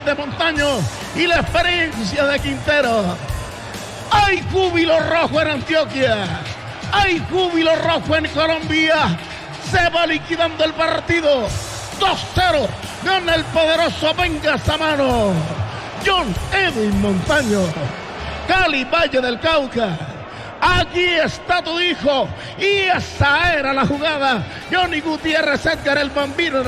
de Montaño y la experiencia de Quintero. Hay júbilo rojo en Antioquia, hay júbilo rojo en Colombia. Se va liquidando el partido. 2-0, gana el poderoso Venga Samano. John Edwin Montaño, Cali, Valle del Cauca. Aquí está tu hijo. Y esa era la jugada. Johnny Gutiérrez, Edgar el Bambino.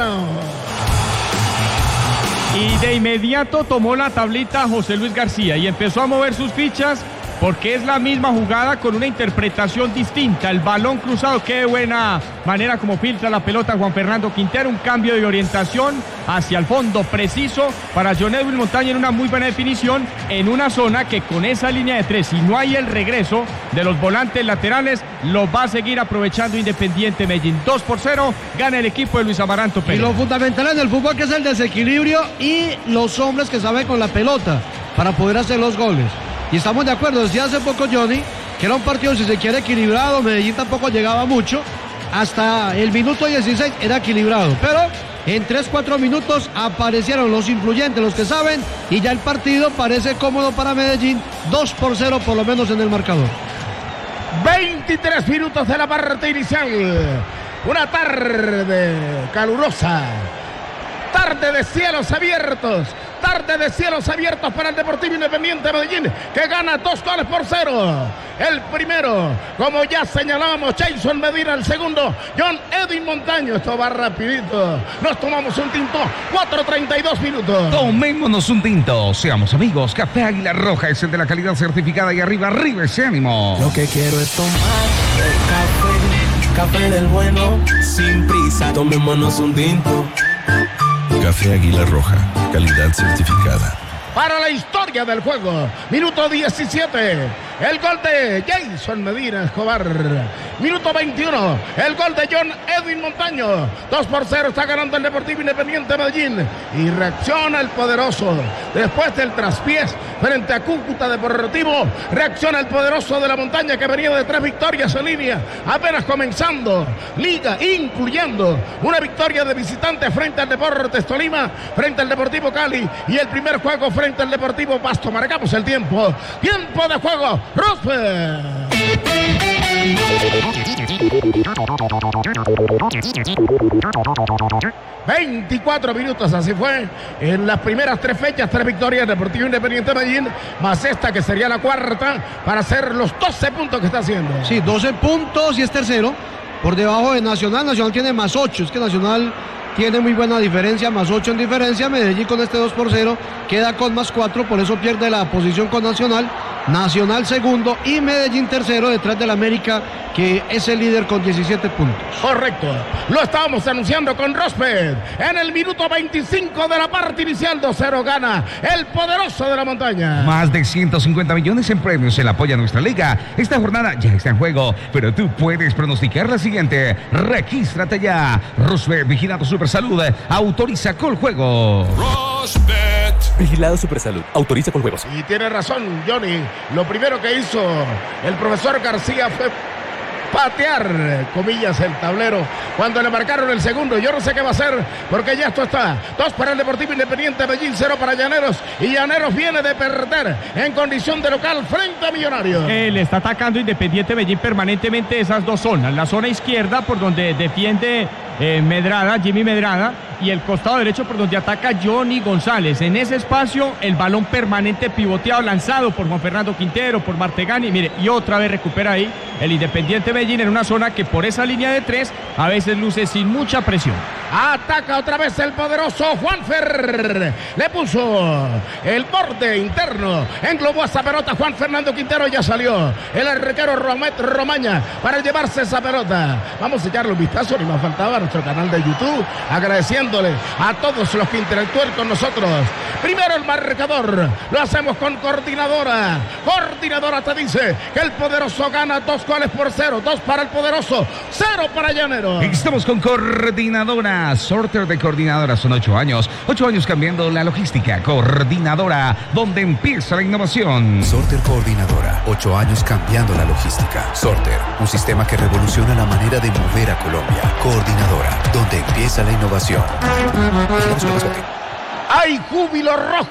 Y de inmediato tomó la tablita José Luis García y empezó a mover sus fichas porque es la misma jugada con una interpretación distinta. El balón cruzado, qué buena manera como filtra la pelota Juan Fernando Quintero. Un cambio de orientación hacia el fondo preciso para John Edwin Montaño en una muy buena definición en una zona que con esa línea de tres, si no hay el regreso de los volantes laterales, lo va a seguir aprovechando Independiente Medellín. 2-0, gana el equipo de Luis Amaranto Pérez. Y lo fundamental en el fútbol que es el desequilibrio y los hombres que saben con la pelota para poder hacer los goles. Y estamos de acuerdo, decía hace poco Johnny, que era un partido, si se quiere, equilibrado. Medellín tampoco llegaba mucho. Hasta el minuto 16 era equilibrado. Pero en 3-4 minutos aparecieron los influyentes, los que saben. Y ya el partido parece cómodo para Medellín. 2-0 por lo menos en el marcador. 23 minutos de la parte inicial. Una tarde calurosa. Tarde de cielos abiertos. Tarde de cielos abiertos para el Deportivo Independiente de Medellín, que gana 2-0. El primero, como ya señalábamos, Jason Medina. El segundo, John Edwin Montaño. Esto va rapidito. Nos tomamos un tinto. 4:32 minutos. Tomémonos un tinto. Seamos amigos. Café Águila Roja es el de la calidad certificada. Y arriba ese ánimo. Lo que quiero es tomar café del bueno, sin prisa. Tomémonos un tinto. Café Águila Roja, calidad certificada. Para la historia del juego, minuto 17, el gol de Jason Medina Escobar. Minuto 21, el gol de John Edwin Montaño. 2-0, está ganando el Deportivo Independiente de Medellín. Y reacciona el poderoso. Después del traspiés frente a Cúcuta Deportivo, reacciona el poderoso de la Montaña, que venía de 3 victorias en línea, apenas comenzando liga, incluyendo una victoria de visitante frente al Deportes Tolima, frente al Deportivo Cali, y el primer juego frente al Deportivo Pasto. Marcamos el tiempo. Tiempo de juego. Rosberg. 24 minutos, así fue en las primeras 3 fechas, 3 victorias Deportivo Independiente de Medellín, más esta que sería la cuarta, para hacer los 12 puntos que está haciendo. Sí, 12 puntos y es tercero, por debajo de Nacional. Nacional tiene más 8, es que Nacional tiene muy buena diferencia, más 8 en diferencia. Medellín con este 2-0 queda con más 4, por eso pierde la posición con Nacional. Nacional segundo y Medellín tercero, detrás del América, que es el líder con 17 puntos. Correcto, lo estábamos anunciando con Rosberg. En el minuto 25 de la parte inicial, 2-0 gana el poderoso de la Montaña. Más de 150 millones en premios se le apoya a nuestra liga. Esta jornada ya está en juego, pero tú puedes pronosticar la siguiente. Regístrate ya. Rosberg, vigilado Supersalud, autoriza con juego. Rosberg, vigilado Supersalud, autoriza con juegos. Y tiene razón Johnny, lo primero que hizo el profesor García fue patear, comillas, el tablero cuando le marcaron el segundo. Yo no sé qué va a hacer, porque ya esto está. 2 para el Deportivo Independiente Medellín, 0 para Llaneros, y Llaneros viene de perder en condición de local frente a Millonarios. Él está atacando Independiente Medellín permanentemente esas dos zonas, la zona izquierda por donde defiende Medrada, Jimmy Medrada, y el costado derecho por donde ataca Johnny González. En ese espacio el balón permanente pivoteado, lanzado por Juan Fernando Quintero, por Martegani, mire, y otra vez recupera ahí el Independiente Medellín en una zona que por esa línea de 3 a veces luce sin mucha presión. Ataca otra vez el poderoso Juanfer. Le puso el borde interno, englobó esa pelota Juan Fernando Quintero, ya salió el arquero Romaña para llevarse esa pelota. Vamos a echarle un vistazo, ni más faltaba, a nuestro canal de YouTube, agradeciéndole a todos los que interactúan con nosotros. Primero el marcador, lo hacemos con Coordinadora. Coordinadora te dice que el poderoso gana 2-0, 2 para el poderoso, 0 para Llanero. Estamos con Coordinadora. Sorter de Coordinadora, son 8 años cambiando la logística. Coordinadora, donde empieza la innovación. Sorter Coordinadora, 8 años cambiando la logística. Sorter, un sistema que revoluciona la manera de mover a Colombia. Coordinadora, donde empieza la innovación. hay júbilo rojo.